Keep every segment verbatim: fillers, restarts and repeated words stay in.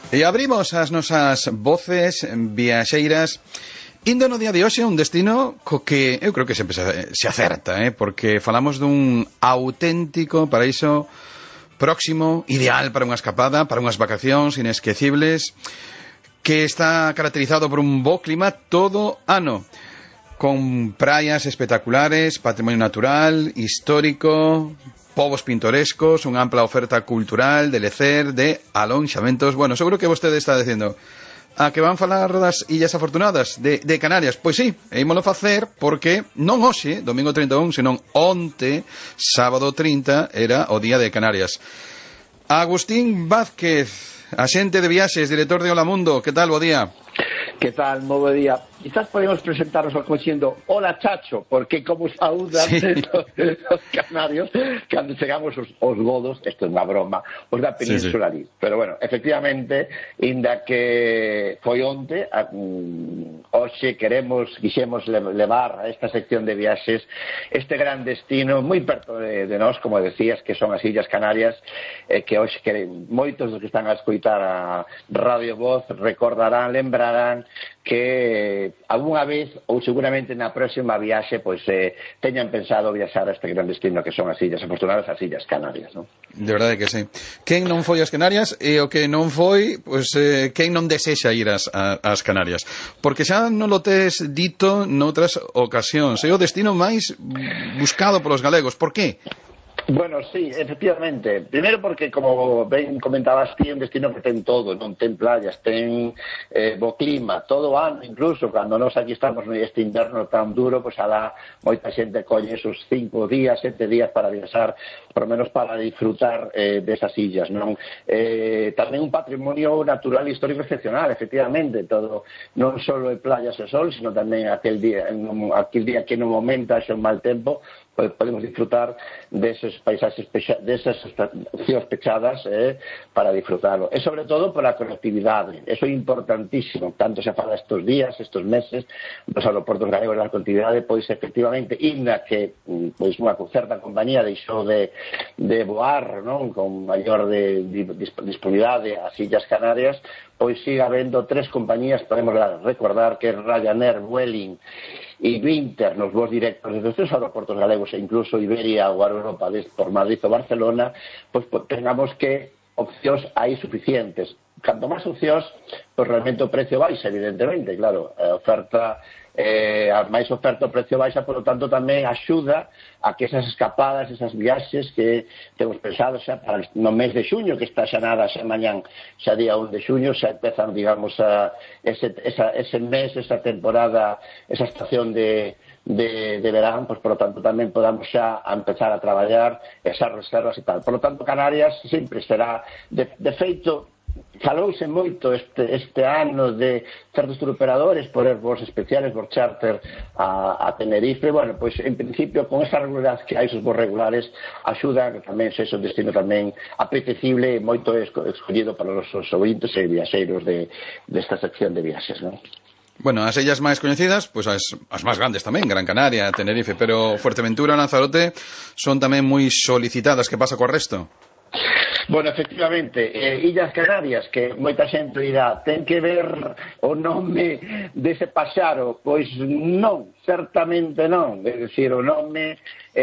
E abrimos as nosas voces viaxeiras indo no día de hoxe un destino co que eu creo que sempre se, se acerta, eh? Porque falamos dun auténtico paraíso próximo, ideal para unha escapada, para unhas vacacións inesquecibles, que está caracterizado por un bo clima todo ano, con praias espectaculares, patrimonio natural, histórico, povos pintorescos, unha ampla oferta cultural, de lecer, de alonxamentos. Bueno, seguro que vostede está dicindo a que van falar das Illas Afortunadas de, de Canarias. Pois sí, ímolo facer porque non hoxe, domingo trinta e un, senón onte, sábado trinta, era o día de Canarias. Agustín Vázquez, axente de viaxes, director de Hola Mundo, que tal, bo día? Que tal, moi bo día. Quizás podemos presentarnos como diciendo hola Chacho, porque como saudan sí. los, los canarios cando chegamos os, os godos, isto é unha broma, os da Península sí, sí. Pero bueno, efectivamente, inda que foi onte, a, um, hoxe queremos, quixemos levar a esta sección de viaxes este gran destino moi perto de, de nós, como decías, que son as Illas Canarias, eh, que hoxe que moitos dos que están a escoitar a Radio Voz recordarán, lembrarán que algunha vez ou seguramente na próxima viaxe pois eh, teñan pensado viaxar a este gran destino que son as Illas Afortunadas, as Illas Canarias, non? De verdade que sí. Quen non foi ás Canarias e o que non foi, pois eh, quen non desexa ir ás, ás Canarias? Porque xa non lo tes dito noutras ocasións, é o destino máis buscado polos galegos. Por que? Bueno, sí, efectivamente. Primeiro porque, como ben comentabas ti, é un destino que ten todo, non ten playas, ten eh, bo clima, todo o ano, incluso, cando nós aquí estamos neste inverno tan duro, pois alá moita xente colle esos cinco días, sete días para viaxar, por lo menos para disfrutar eh, desas illas, non? Eh, tamén un patrimonio natural e histórico excepcional, efectivamente, todo, non só é playas e sol, sino tamén aquel día, aquel día que no momento haxe un mal tempo, podemos disfrutar deses paisaxes, desas estacións pechadas eh, para disfrutarlo. E sobre todo por a conectividade. Eso é importantísimo. Tanto se fala estes días, estes meses, dos aeroportos galegos da conectividade, pois efectivamente, inda que pois unha certa compañía deixou de, de voar, non, con maior de, de, disponibilidade ás Illas Canarias, pois siga habendo tres compañías, podemos recordar que Ryanair, Vueling e Vinter nos voos directos desde os tres aeroportos galegos e incluso Iberia ou Europa por Madrid ou Barcelona, pois tengamos que opcións aí suficientes. Canto máis opcións, pois realmente o precio baixa, evidentemente, claro, a oferta eh, a máis oferta o precio baixa, por lo tanto tamén axuda a que esas escapadas, esas viaxes que temos pensado xa para no mes de xuño, que está xa nada, xa mañán, xa día un de xuño, xa empezan, digamos, a ese, esa, ese mes, esa temporada, esa estación de de, de verán, pois, por lo tanto, tamén podamos xa a empezar a traballar esas reservas e tal. Por lo tanto, Canarias sempre será, de, de feito, falouse moito este, este ano de certos turoperadores poner voos especiales, voos charter a, a Tenerife. Bueno, pois en principio con esa regularidade que hai, esos voos regulares axudan que tamén se ese destino tamén apetecible e moito escollido para os ouvintes e viaxeiros de, desta sección de viaxes, non? Bueno, as illas máis coñecidas, pois as, as máis grandes tamén, Gran Canaria, Tenerife, pero Fuerteventura, Lanzarote son tamén moi solicitadas. Que pasa co resto? Bueno, efectivamente, eh, Illas Canarias, que moita xente dirá, ten que ver o nome dese paxaro, pois non, certamente non, é dicir, o nome,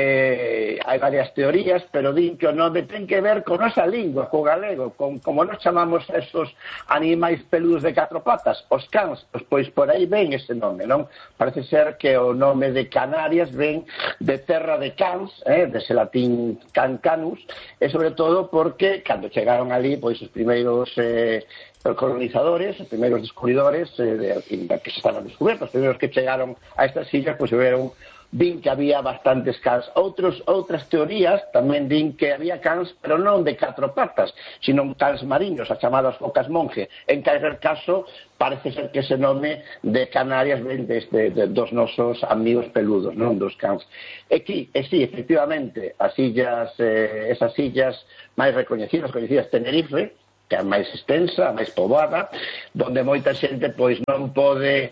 eh, hai varias teorías, pero din que o nome ten que ver con nosa lingua, co galego, con, como nos chamamos esos animais peludos de catro patas, os cans, pois, pois por aí ven ese nome, non? Parece ser que o nome de Canarias ven de terra de cans, eh, dese latín can canus, e sobre todo porque cando chegaron ali, pois os primeiros eh, colonizadores, os primeiros descubridores eh, de, que se estaban descubertos, os primeiros que chegaron a estas illas, pois veron, din que había bastantes cans. Outros, outras teorías tamén din que había cans, pero non de catro patas, sino cans mariños, as chamadas focas monje. En calquer caso, parece ser que ese nome de Canarias ven desde de, dos nosos amigos peludos, non dos cans. E aquí, e sí, efectivamente, as illas, eh, esas illas máis recoñecidas, coñecidas, Tenerife, que é a máis extensa, a máis poboada, donde moita xente pois non pode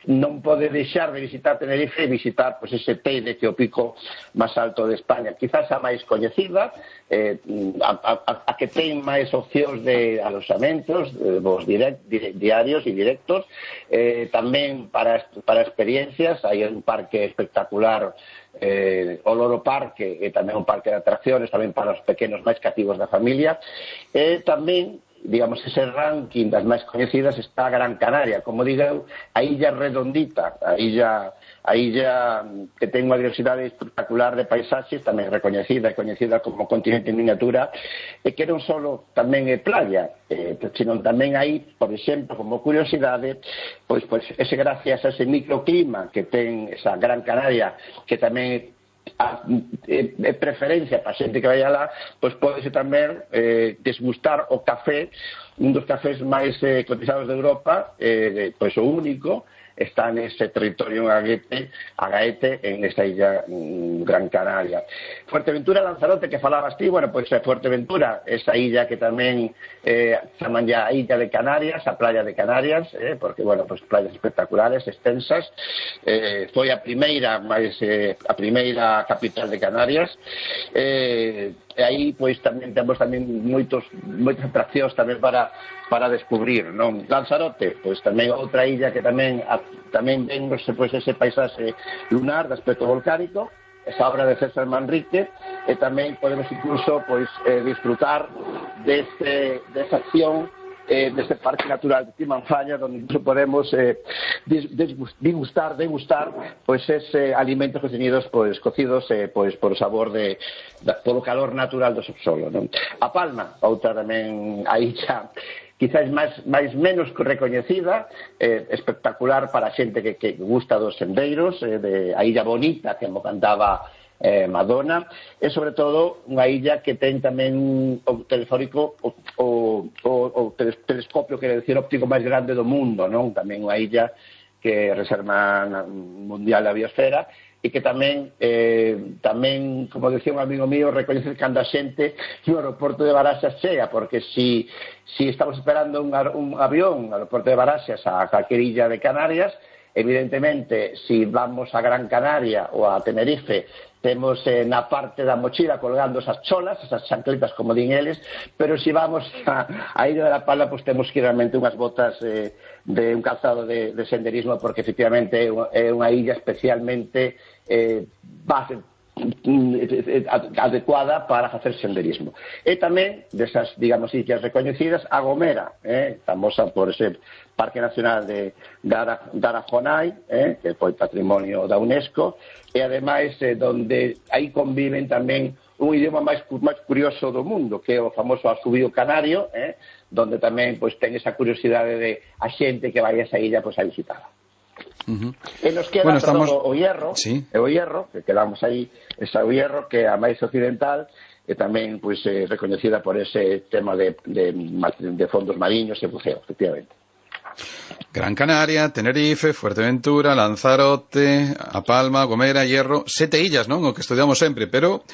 non pode deixar de visitar Tenerife e visitar pois, ese Teide, que é o pico máis alto de España. Quizás a máis coñecida, eh, a, a, a que ten máis opcións de alojamentos, eh, vos direct, direct, diarios e directos, eh, tamén para, para experiencias. Hai un parque espectacular, eh, o Loro Parque, e tamén un parque de atracciones tamén para os pequenos máis cativos da familia. E tamén, digamos, ese ranking das máis coñecidas está Gran Canaria, como digo, a illa redondita, a illa, a illa que ten unha diversidade espectacular de paisaxes, tamén recoñecida e coñecida como continente en miniatura, e que non só tamén é playa, eh, senón tamén aí, por exemplo, como curiosidade, pois, pois ese gracias a ese microclima que ten esa Gran Canaria, que tamén a eh, preferencia para a xente que vai alá, pois podese tamén eh, desgustar o café, un dos cafés máis eh, cotizados de Europa, eh, pois o único, está nese territorio en Agaete, Agaete en esta illa mm, Gran Canaria. Fuerteventura, Lanzarote, que falabas ti, bueno, pois Fuerteventura, esa illa que tamén eh, chaman ya a illa de Canarias, a playa de Canarias, eh, porque, bueno, pois playas espectaculares, extensas, eh, foi a primeira, máis, eh, a primeira capital de Canarias, eh, e aí, pois, tamén temos tamén moitos, moitas atraccións tamén para para descubrir, non? Lanzarote, pois tamén outra illa que tamén a, tamén ven pois, ese paisaxe lunar de aspecto volcánico, esa obra de César Manrique, e tamén podemos incluso pois eh, disfrutar deste, desa acción eh, deste parque natural de Timanfaya, donde incluso podemos eh, degustar, degustar pois ese alimentos cocinidos, pois cocidos eh, pois por o sabor de, de polo calor natural do subsolo, non? A Palma, outra tamén a illa quizás máis, máis menos recoñecida, eh, espectacular para a xente que, que gusta dos sendeiros, eh, de a illa bonita, que mo cantaba eh, Madonna, e sobre todo unha illa que ten tamén o telefónico, o, o, o, o telescopio, quere decir, óptico máis grande do mundo, non? Tamén unha illa que é reserva mundial da biosfera, e que tamén, eh, tamén, como decía un amigo mío, recoñece cando a xente no aeroporto de Baraxas chega, porque si, si estamos esperando un, un avión no aeroporto de Baraxas a calquer illa de Canarias, evidentemente, si vamos a Gran Canaria ou a Tenerife, temos eh, na parte da mochila colgando esas cholas, esas chancletas, como din eles, pero si vamos a, a Illa de la Palma, pues temos que ir realmente unhas botas eh, de un calzado de, de senderismo, porque efectivamente é unha illa especialmente eh, base, adecuada para facer senderismo. E tamén desas, digamos, illas recoñecidas, a Gomera, eh, famosa por ese Parque Nacional de Darajonai, eh, que foi patrimonio da UNESCO, e ademais eh, donde aí conviven tamén un idioma máis, máis curioso do mundo, que é o famoso asubío canario, eh, donde tamén pois, ten esa curiosidade de a xente que vai a esa illa pois, a visitarla. Uh-huh. E nos queda bueno, estamos... todo o Hierro, sí. o Hierro, que quedamos aí, esa o Hierro, que é a máis occidental, e tamén pois, eh, recoñecida por ese tema de, de, de fondos mariños e buceo, efectivamente. Gran Canaria, Tenerife, Fuerteventura, Lanzarote, A Palma, Gomera, Hierro, sete illas, non? O que estudiamos sempre, pero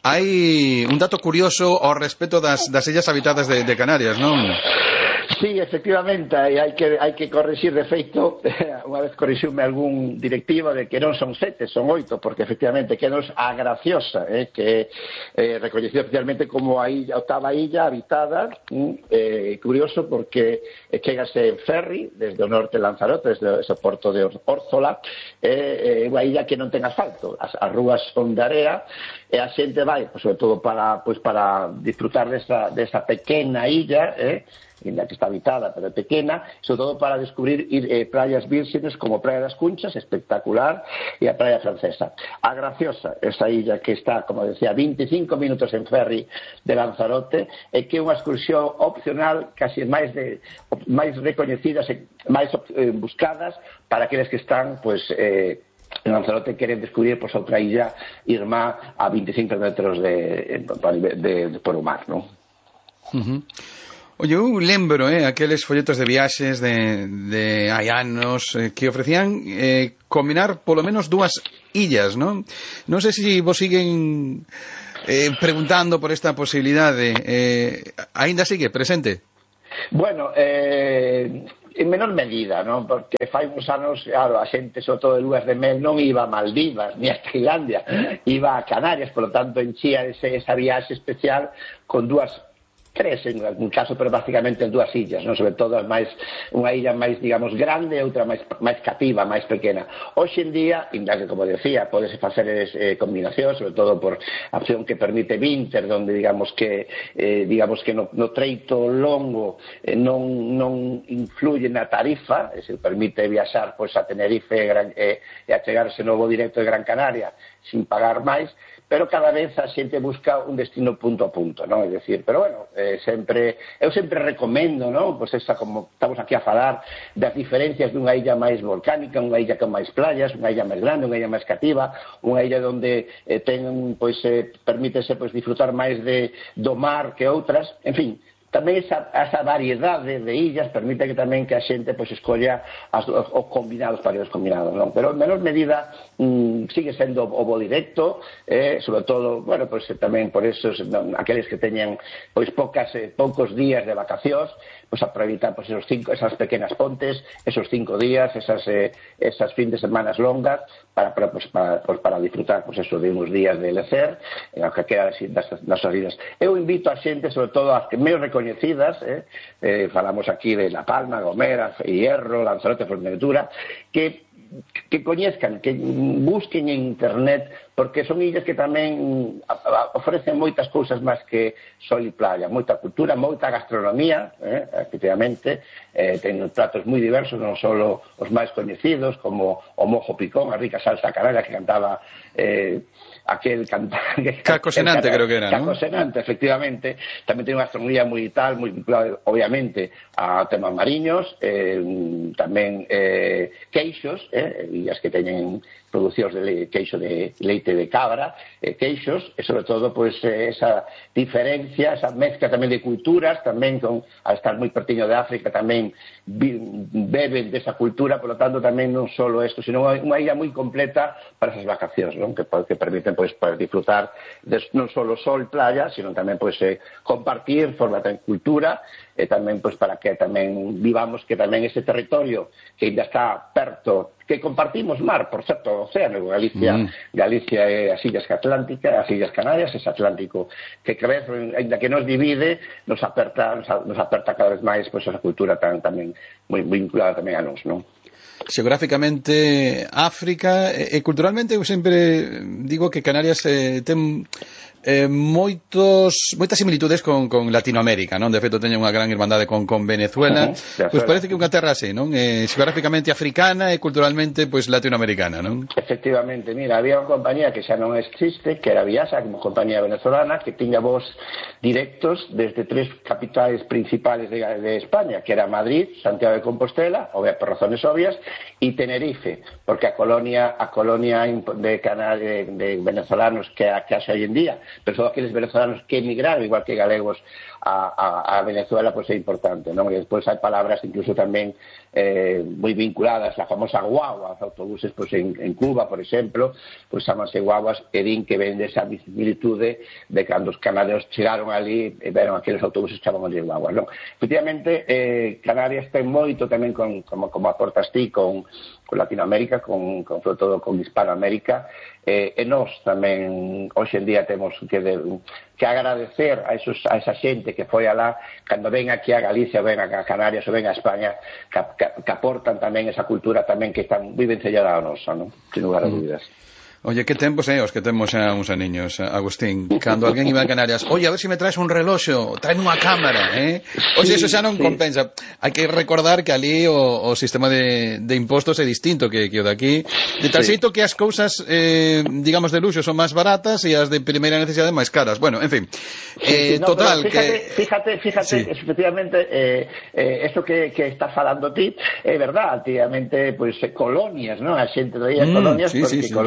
hai un dato curioso ao respecto das, das illas habitadas de, de Canarias, non? Sí, efectivamente, hai que, hai que corrixir de feito, unha vez corrixiume algún directivo de que non son sete, son oito, porque efectivamente que nos a Graciosa, eh, que é eh, recoñecida oficialmente como a illa, octava illa habitada, eh, curioso porque eh, chegase en ferry desde o norte de Lanzarote, desde ese porto de Órzola, é eh, unha illa que non ten asfalto, as, as rúas son de area, e a xente vai, pues, sobre todo para, pues, para disfrutar desa, desa pequena illa, eh, en la que está habitada, pero pequena, sobre todo para descubrir eh, playas vírgenes como Praia das Cunchas, espectacular, e a Praia Francesa. A Graciosa, esa illa que está, como decía, veinticinco minutos en ferry de Lanzarote, e que é unha excursión opcional, casi máis de máis recoñecidas e máis eh, buscadas para aqueles que están, pues, eh, en Lanzarote queren descubrir, pues, outra illa irmá a veinticinco metros de, de, de, de por o mar, non? Uh-huh. Oye, eu lembro, eh, aqueles folletos de viaxes de, de hai anos eh, que ofrecían eh, combinar polo menos dúas illas, non? Non sei se vos siguen eh, preguntando por esta posibilidade. Eh, ainda sigue presente? Bueno, eh... en menor medida, non? Porque fai uns anos, claro, a xente, sobre todo de luas de mel, non iba a Maldivas, ni a Tailandia, iba a Canarias, por lo tanto, enchía ese, esa viaxe especial con dúas, tres en algún caso, pero basicamente dúas illas, non? Sobre todo máis, unha illa máis, digamos, grande e outra máis, máis cativa, máis pequena. Hoxe en día, ainda que, como decía, podese facer eh, combinacións, sobre todo por a opción que permite Vinter, donde, digamos que eh, digamos que no, no treito longo eh, non, non influye na tarifa, e se permite viaxar pois, a Tenerife e, Gran, eh, e a chegarse no voo directo de Gran Canaria sin pagar máis, pero cada vez a xente busca un destino punto a punto, non? É dicir, pero bueno, eh, sempre, eu sempre recomendo, non? Pois esa, como estamos aquí a falar, das diferencias dunha illa máis volcánica, unha illa con máis playas, unha illa máis grande, unha illa máis cativa, unha illa onde eh, ten, pois, eh, permítese pois, disfrutar máis de, do mar que outras, en fin, tamén esa, esa variedade de illas permite que tamén que a xente pois, escolla as, os, os combinados para os combinados, non? Pero en menor medida mm, sigue sendo o voo directo, eh, sobre todo, bueno, pois tamén por esos, non, aqueles que teñen pois poucas, eh, poucos días de vacacións, pois aproveitar pois, esos cinco, esas pequenas pontes, esos cinco días, esas, eh, esas fin de semanas longas, para, para, pois, para, pois, para disfrutar pois, eso, de uns días de lecer, en a que queda das, das salidas. Eu invito a xente, sobre todo as que menos recoñecidas, eh, eh, falamos aquí de La Palma, Gomera, Hierro, Lanzarote, Fuerteventura, que que coñezcan, que busquen en internet, porque son illas que tamén ofrecen moitas cousas máis que sol e playa, moita cultura, moita gastronomía, eh, efectivamente, eh, ten pratos moi diversos, non só os máis coñecidos, como o mojo picón, a rica salsa canaria que cantaba eh, aquel cantante... Caco Senante, creo que era, Caco ¿no? Senante, efectivamente. Tamén ten unha gastronomía moi tal, moi vinculada, obviamente, a temas mariños, eh, tamén eh, queixos, eh, illas que teñen producións de le, queixo de leite de cabra, eh, queixos, e sobre todo, pois, eh, esa diferencia, esa mezcla tamén de culturas, tamén con, al estar moi pertiño de África, tamén vi, beben desa cultura, por lo tanto, tamén non só isto, sino unha illa moi completa para esas vacacións, non? Que, que permiten, pois, para disfrutar de, non só sol, playa, sino tamén, pois, eh, compartir, formar tamén cultura, e tamén, pois, para que tamén vivamos que tamén ese territorio que ainda está perto, que compartimos mar, por certo, océano, Galicia, mm. Galicia é as Illas Atlánticas, as Illas Canarias, ese Atlántico, que cada vez, ainda que nos divide, nos aperta, nos, nos aperta cada vez máis, pois, esa cultura tan tamén moi vinculada tamén a nos, non? Xeográficamente África e, e culturalmente eu sempre digo que Canarias eh, ten eh, moitos moitas similitudes con, con Latinoamérica, non? De feito teñen unha gran irmandade con, con Venezuela, uh-huh, pois parece que unha terra así, non? Eh, xeográficamente africana e culturalmente pois latinoamericana, non? Efectivamente, mira, había unha compañía que xa non existe, que era Viasa, como compañía venezolana, que tiña voos directos desde tres capitales principales de, de España, que era Madrid, Santiago de Compostela, obvia, por razones obvias, e Tenerife, porque a colonia a colonia de, de, de venezolanos que, que haxe hoy en día, pero son aqueles venezolanos que emigraron, igual que galegos, a, a, a Venezuela, pois pues, é importante, non? E despois hai palabras incluso tamén eh, moi vinculadas, a famosa guagua, os autobuses pois, en, en Cuba, por exemplo, pois chamanse guaguas, e din que ven desa similitude de cando os canarios chegaron ali e veron aqueles autobuses que chamaban de guaguas, non? Efectivamente, eh, Canarias ten moito tamén, con, como, como aportas ti, con, con Latinoamérica, con, con, sobre todo con Hispanoamérica, eh, e nós tamén hoxe en día temos que, de, que agradecer a, esos, a esa xente que foi alá, cando ven aquí a Galicia, ven a Canarias ou ven a España, que, que, que aportan tamén esa cultura tamén que está moi ben sellada a nosa, non? Sin lugar a dúbidas. Oye, que tempos é os que temos a uns aniños, Agustín, cando alguén iba a Canarias, oye, a ver se si me traes un reloxo, traen unha cámara, eh? Oye, sí, eso xa non sí. compensa. Hai que recordar que ali o, o sistema de, de impostos é distinto que, que o de aquí, de tal sí. xeito que as cousas, eh, digamos, de luxo son máis baratas e as de primeira necesidade máis caras. Bueno, en fin, eh, sí, sí, no, total, fíjate, que... Fíjate, fíjate, sí. efectivamente, eh, eh, esto que, que estás falando ti, é verdad, antiguamente, pois, pues, colonias, non? A xente traía mm, colonias, sí, porque sí, sí. colonias, as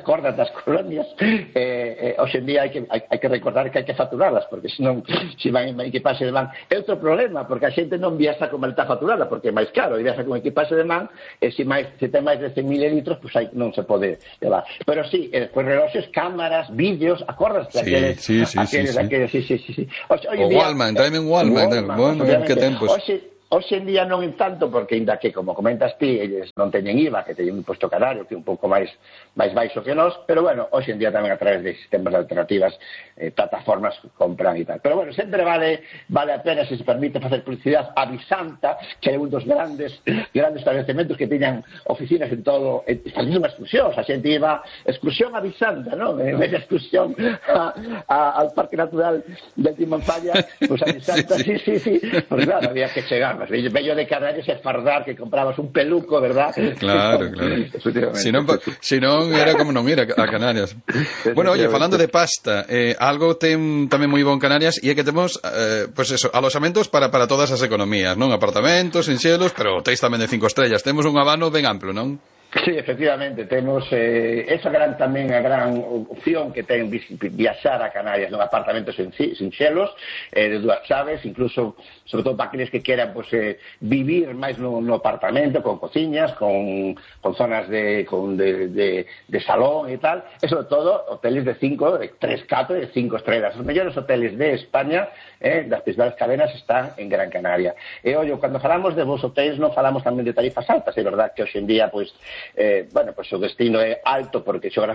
acordas das colonias, eh, eh, hoxe en día hai que, hai, hai que recordar que hai que facturarlas, porque senón, se van en equipaxe de man, é outro problema, porque a xente non viaxa con maleta facturada, porque é máis caro, e viaxa con equipaxe de man, e se, máis, se ten máis de cen mililitros, pois pues non se pode levar. Pero sí, eh, pues reloxes, cámaras, vídeos, acordas de sí, aqueles, sí, sí, aqueles, sí, aqueles, sí, sí, sí, sí. Oxe, o día, Wallman, traeme un Wallman, Wallman, bueno, que tempos. Oxe, Hoxe en día non en tanto, porque ainda que, como comentas ti, eles non teñen I V A, que teñen un imposto canario, que é un pouco máis máis baixo que nós, pero bueno, hoxe en día tamén a través de sistemas de alternativas, eh, plataformas compran e tal. Pero bueno, sempre vale vale a pena, se se permite facer publicidade, a Visanta, que é un dos grandes grandes establecementos que teñan oficinas en todo, facendo unha excursión, a xente iba excursión a Visanta, non? En vez de excursión a, a, al Parque Natural del Timanfaya, pues a Visanta, sí, sí, sí, sí. Pues claro, había que chegar. Bello de Canarias é fardar que comprabas un peluco, verdad? Claro, claro. Si non, si non era como non ir a Canarias. Bueno, oye, falando de pasta, eh, algo ten tamén moi bon Canarias e é que temos, eh, pues eso, alosamentos para, para todas as economías, non? Apartamentos, enxelos, pero hotéis tamén de cinco estrellas. Temos un abano ben amplo, non? Sí, efectivamente, temos eh, esa gran tamén a gran opción que ten viaxar a Canarias nun apartamento sin, sin xelos, eh, de dúas chaves, incluso, sobre todo para aqueles que queran pues, eh, vivir máis no, no apartamento, con cociñas, con, con zonas de, con de, de, de salón e tal, e sobre todo hoteles de cinco, de tres, catro e de cinco estrellas. Os mellores hoteles de España, eh, das principales cadenas, están en Gran Canaria. E, ollo, cando falamos de vos hotéis, non falamos tamén de tarifas altas, é verdad que hoxe en día, pois, pues, Eh, bueno, pues o destino é alto porque xeográficamente